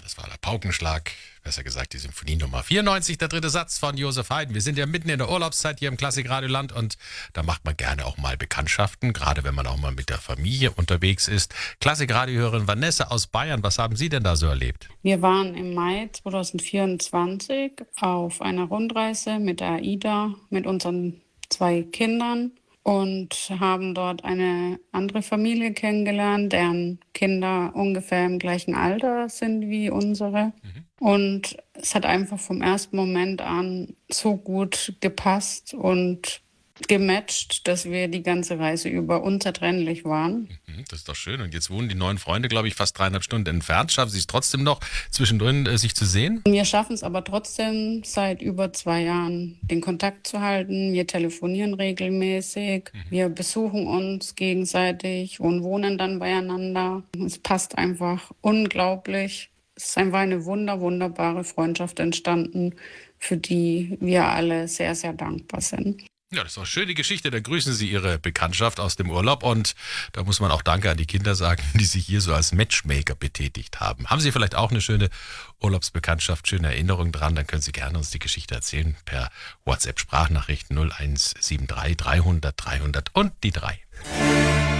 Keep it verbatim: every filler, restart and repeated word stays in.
Das war der Paukenschlag, besser gesagt die Symphonie Nummer vierundneunzig, der dritte Satz von Josef Haydn. Wir sind ja mitten in der Urlaubszeit hier im Klassikradioland und da macht man gerne auch mal Bekanntschaften, gerade wenn man auch mal mit der Familie unterwegs ist. Klassikradiohörerin Vanessa aus Bayern, was haben Sie denn da so erlebt? Wir waren im Mai zweitausendvierundzwanzig auf einer Rundreise mit der AIDA mit unseren zwei Kindern und haben dort eine andere Familie kennengelernt, deren Kinder ungefähr im gleichen Alter sind wie unsere. Mhm. Und es hat einfach vom ersten Moment an so gut gepasst und gematcht, dass wir die ganze Reise über unzertrennlich waren. Das ist doch schön. Und jetzt wohnen die neuen Freunde, glaube ich, fast dreieinhalb Stunden entfernt. Schaffen Sie es trotzdem noch, zwischendrin äh, sich zu sehen? Wir schaffen es aber trotzdem seit über zwei Jahren, den Kontakt zu halten. Wir telefonieren regelmäßig. Mhm. Wir besuchen uns gegenseitig und wohnen dann beieinander. Es passt einfach unglaublich. Es ist einfach eine wunder, wunderbare Freundschaft entstanden, für die wir alle sehr, sehr dankbar sind. Ja, das ist doch eine schöne Geschichte. Da grüßen Sie Ihre Bekanntschaft aus dem Urlaub und da muss man auch Danke an die Kinder sagen, die sich hier so als Matchmaker betätigt haben. Haben Sie vielleicht auch eine schöne Urlaubsbekanntschaft, schöne Erinnerungen dran? Dann können Sie gerne uns die Geschichte erzählen per WhatsApp-Sprachnachricht null eins sieben drei dreihundert dreihundert und die drei.